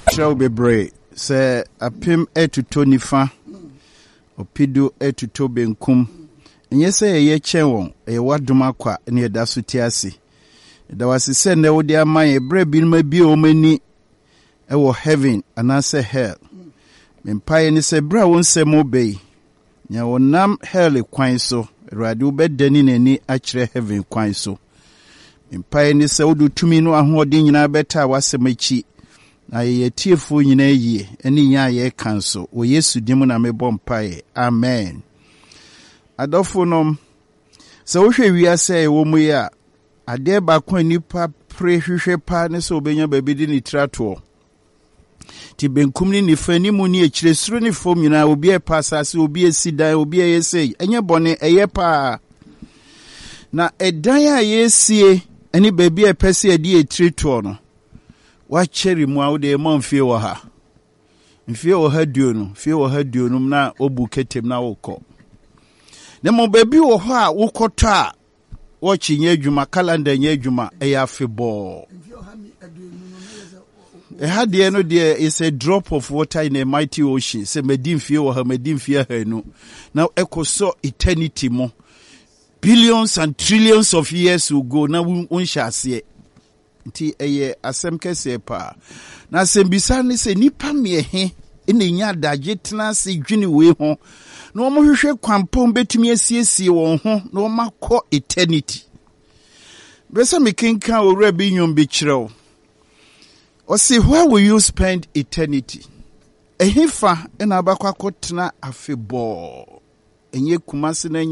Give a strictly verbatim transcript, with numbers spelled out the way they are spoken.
Shall be brave. Say a pim etuto nifa. Opidu etuto benkum. Nye say ye chenwon e waduma kwa ne yeda so tiase. Da wase se ne wo dia man e bre bi ma bi o mani e wo heaven anase hell. Mempaye ni se bra won se mo bei. Nya wonam hell kwan so. Erade wo bedani nani a kire heaven kwan so. Mempaye ni se wodu tumi no ahoden nyina beta wasemachi. Na ye tiefo nyina yie eni nya ye kanso wo Yesu dimu na mebɔ mpae. Amen. Adofo nom se wo hwɛ wiase wo mu ya ade ba kwa nipa pre hwehwɛ pa ne se obenya baabi di ni trato ti benkum ni nifa ni mu ni ekire suro ni fom nyina obi e pa asase obi e sidan obi e yesei enye bɔne eye pa na edan a yesie eni baabi e pese adi e trato no wa cheri mu a wo de ma mfie wo ha mfie wo ha duo no mfie wo ha duo no na obu ketem na wo kɔ ne mo baabi wo ho a wo kɔtɔ a wo chinye adwuma calendar nye adwuma e ya febɔ e ha de no de is a drop of water in a mighty ocean se medin fie wo ha medin fie ha no na ekoso eternity mo billions and trillions of years will go na unhyase nti eye asem kese pa na sembisa ne se nipa mehe ene nya daje tena se dwene we ho na omo hwehwe kwampom betumi asiesie won ho na omo akɔ eternity besa mekenka owura bi nyom bi kyerɛw o say where will you spend eternity ehifa ena abakɔ akɔtena afebɔ enye kumase na